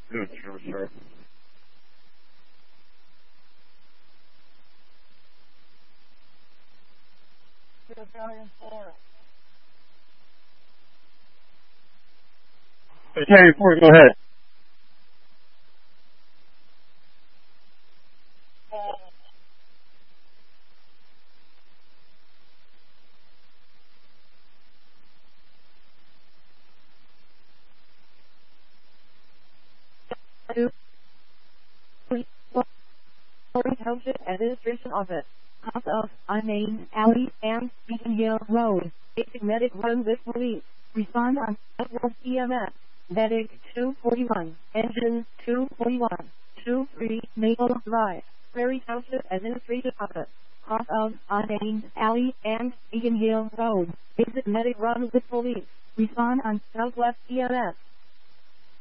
Good, sir. Hey, Terry Ford, go ahead. Two, three, four, Township Administration Office. House of Unnamed Alley and Beacon Hill Road. Basic medic run with police. Respond on Edward EMS. Medic 241. Engine 241. 23 Maple Drive. Prairie Township Administration Office. House of Unnamed Alley and Beacon Hill Road. Basic medic run with police. Respond on Southwest EMS.